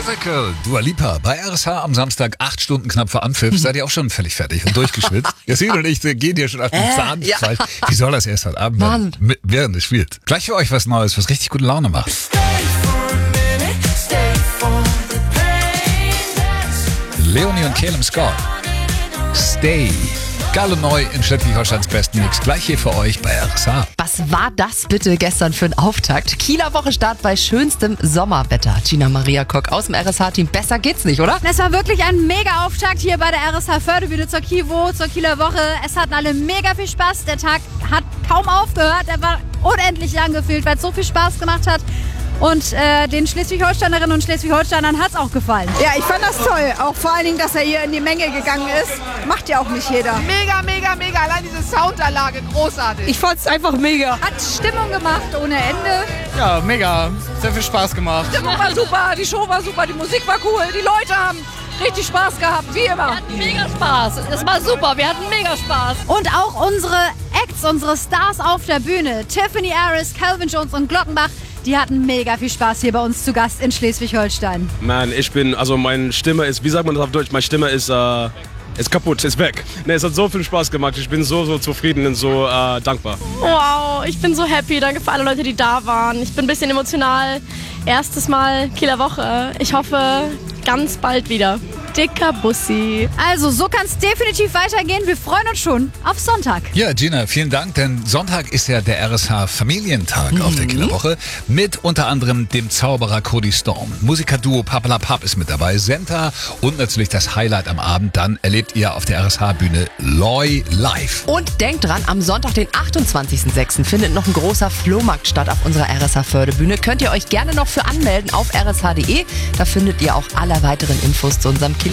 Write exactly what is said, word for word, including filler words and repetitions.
Miracle, Dua Lipa. Bei R S H am Samstag acht Stunden knapp vor Anpfiff. Seid ihr auch schon völlig fertig und durchgeschwitzt? Jasmin und ich gehen hier schon auf den Äh, Zahn. ja. Wie soll das erst heute Abend werden? Mit- während es spielt? Gleich für euch was Neues, was richtig gute Laune macht. Leonie und Caleb Scott. Stay. Geil und neu in Schleswig-Holsteins besten Mix. Gleich hier für euch bei R S H. Was war das bitte gestern für ein Auftakt? Kieler Wochenstart bei schönstem Sommerwetter. Gina Maria Kock aus dem R S H-Team. Besser geht's nicht, oder? Es war wirklich ein mega Auftakt hier bei der R S H Förderbühne zur Kivo, zur Kieler Woche. Es hatten alle mega viel Spaß. Der Tag hat kaum aufgehört. Er war unendlich lang gefühlt, weil es so viel Spaß gemacht hat. Und äh, den Schleswig-Holsteinerinnen und Schleswig-Holsteinern hat es auch gefallen. Ja, ich fand das toll. Auch vor allen Dingen, dass er hier in die Menge gegangen ist. Macht ja auch nicht jeder. Mega, mega, mega. Allein diese Soundanlage, großartig. Ich fand's einfach mega. Hat Stimmung gemacht ohne Ende. Ja, mega. Sehr viel Spaß gemacht. Die Stimmung war super, die Show war super, die Musik war cool, die Leute haben richtig Spaß gehabt, wie immer. Wir hatten mega Spaß. Es war super. Wir hatten mega Spaß. Und auch unsere Acts, unsere Stars auf der Bühne, Tiffany Harris, Calvin Jones und Glockenbach, die hatten mega viel Spaß hier bei uns zu Gast in Schleswig-Holstein. Man, ich bin, also meine Stimme ist, wie sagt man das auf Deutsch? Meine Stimme ist, äh, ist kaputt, ist weg. Ne, es hat so viel Spaß gemacht. Ich bin so, so zufrieden und so äh, dankbar. Wow, ich bin so happy. Danke für alle Leute, die da waren. Ich bin ein bisschen emotional. Erstes Mal Kieler Woche. Ich hoffe, ganz bald wieder. Dicker Bussi. Also, so kann es definitiv weitergehen. Wir freuen uns schon auf Sonntag. Ja, Gina, vielen Dank, denn Sonntag ist ja der R S H Familientag mhm. auf der Kieler Woche mit unter anderem dem Zauberer Cody Storm. Musikerduo Papalapap ist mit dabei, Senta und natürlich das Highlight am Abend. Dann erlebt ihr auf der R S H-Bühne Loy live. Und denkt dran, am Sonntag, den achtundzwanzigsten sechsten findet noch ein großer Flohmarkt statt auf unserer R S H-Förderbühne. Könnt ihr euch gerne noch für anmelden auf r s h punkt d e. Da findet ihr auch alle weiteren Infos zu unserem